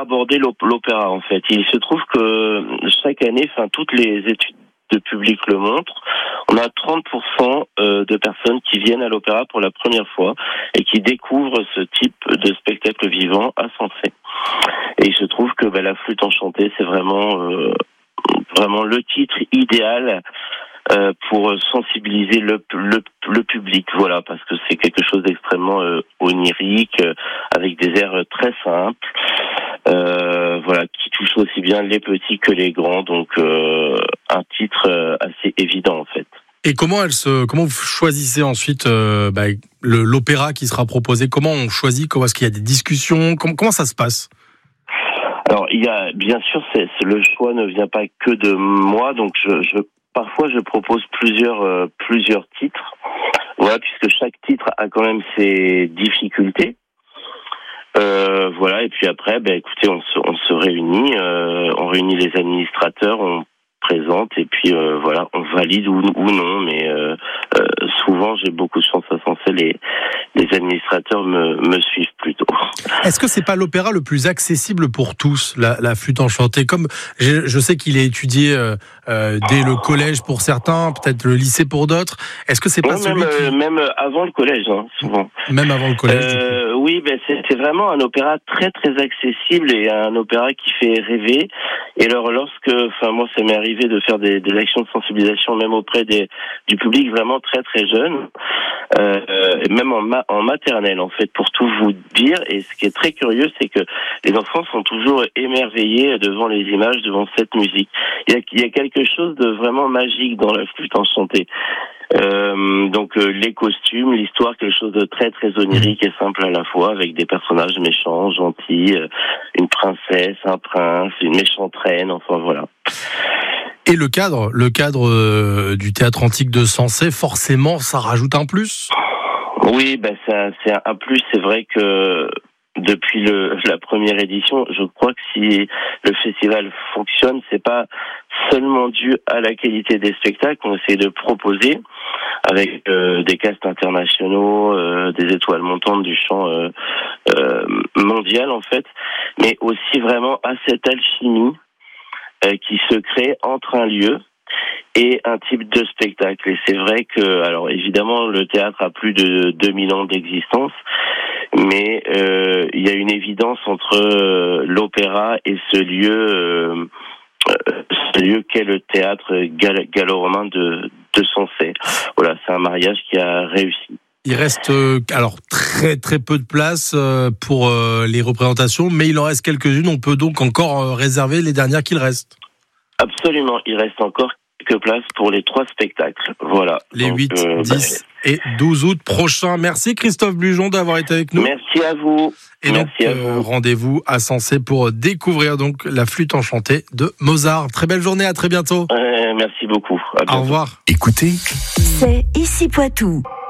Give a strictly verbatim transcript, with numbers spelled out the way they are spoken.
aborder l'op- l'opéra en fait. Il se trouve que chaque année, enfin toutes les études de public le montrent, on a trente pour cent de personnes qui viennent à l'opéra pour la première fois et qui découvrent ce type de spectacle vivant à Sensé. Et il se trouve que bah, la flûte enchantée, c'est vraiment euh, vraiment le titre idéal euh, pour sensibiliser le, le le public, voilà, parce que c'est quelque chose d'extrêmement euh, onirique, euh, avec des airs très simples. Euh, voilà, qui touche aussi bien les petits que les grands, donc euh, un titre euh, assez évident en fait. Et comment elle se, comment vous choisissez ensuite euh, bah, le, l'opéra qui sera proposé? Comment on choisit? Comment est-ce qu'il y a des discussions? Comment, comment ça se passe? Alors il y a bien sûr, c'est, c'est, le choix ne vient pas que de moi, donc je, je parfois je propose plusieurs euh, plusieurs titres, voilà, puisque chaque titre a quand même ses difficultés. Euh, voilà, et puis après, ben écoutez, on se, on se réunit, euh, on réunit les administrateurs, on présente, et puis euh, voilà, on valide ou, ou non, mais euh, euh, souvent j'ai beaucoup de chance à Sensé, les, les administrateurs me, me suivent plutôt. Est-ce que c'est pas l'opéra le plus accessible pour tous, la, la flûte enchantée? Comme je, je sais qu'il est étudié euh, euh, dès le collège pour certains, peut-être le lycée pour d'autres. Est-ce que c'est pas ouais, celui même, qui... euh, même avant le collège, hein, souvent. Même avant le collège. Euh, oui, ben c'est, c'est vraiment un opéra très très accessible et un opéra qui fait rêver. Et alors lorsque, enfin moi, ça m'est arrivé de faire des, des actions de sensibilisation même auprès des du public vraiment très très jeune, euh, et même en, ma, en maternelle en fait, pour tout vous dire. Et ce qui est très curieux, c'est que les enfants sont toujours émerveillés devant les images, devant cette musique. Il y a, il y a quelque chose de vraiment magique dans la flûte enchantée. Euh, donc euh, les costumes, l'histoire, quelque chose de très très onirique et simple à la fois, avec des personnages méchants, gentils, euh, une princesse, un prince, une méchante reine, enfin voilà. Et le cadre, le cadre euh, du théâtre antique de Sensé, forcément, ça rajoute un plus. Oui, ben ça, c'est un plus. C'est vrai que depuis le, la première édition, je crois que si le festival fonctionne, c'est pas seulement dû à la qualité des spectacles qu'on essaie de proposer, avec euh, des castes internationaux, euh, des étoiles montantes du chant euh, euh, mondial en fait, mais aussi vraiment à cette alchimie euh, qui se crée entre un lieu et un type de spectacle. Et c'est vrai que, alors évidemment, le théâtre a plus de deux mille ans d'existence, mais euh, il y a une évidence entre euh, l'opéra et ce lieu, euh, ce lieu qu'est le théâtre gal- gallo-romain de, de Sensé. Voilà, c'est un mariage qui a réussi. Il reste euh, alors très très peu de place euh, pour euh, les représentations, mais il en reste quelques-unes. On peut donc encore euh, réserver les dernières qu'il reste. Absolument, il reste encore quelques places pour les trois spectacles. Voilà. Les donc, huit, euh, dix bah... et douze août prochains. Merci Christophe Blujon d'avoir été avec nous. Merci à vous. Et Merci donc, à vous. Euh, rendez-vous à Sensé pour découvrir donc la flûte enchantée de Mozart. Très belle journée, à très bientôt. Euh, merci beaucoup. À bientôt. Au revoir. Écoutez, c'est Ici Poitou.